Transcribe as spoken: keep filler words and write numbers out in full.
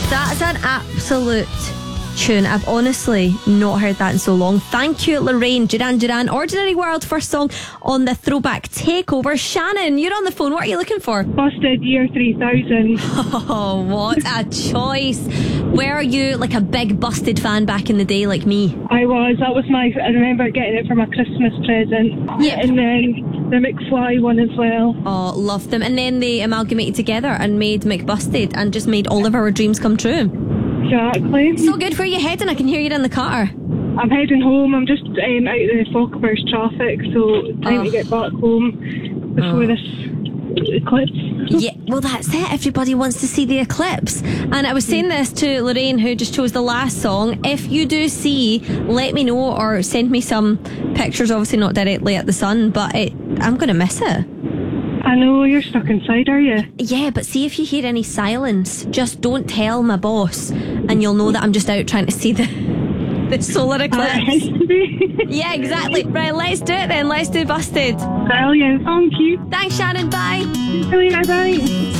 That's an absolute tune. I've honestly not heard that in so long. Thank you, Lorraine. Duran Duran, Ordinary World, first song on the Throwback Takeover. Shannon, you're on the phone. What are you looking for? Busted, Year three thousand. Oh, what a choice. Were you like a big Busted fan back in the day like me? I was. That was my... I remember getting it for my Christmas present. Yep. And then the McFly one as well. Oh, loved them. And then they amalgamated together and made McBusted and just made all of our dreams come true. Exactly. So good. Where are you heading? I can hear you in the car. I'm heading home. I'm just um, out of the Falkburst traffic, so time Oh. to get back home before Oh. this eclipse. Yeah, well, that's it. Everybody wants to see the eclipse. And I was saying this to Lorraine, who just chose the last song. If you do see, let me know or send me some pictures. Obviously not directly at the sun, but it, I'm going to miss it. I know, you're stuck inside, are you? Yeah, but see if you hear any silence, just don't tell my boss, and you'll know that I'm just out trying to see the the solar eclipse. Yeah, exactly. Right, let's do it then. Let's do Busted. Brilliant, thank you. Thanks, Shannon. Bye. Brilliant, bye.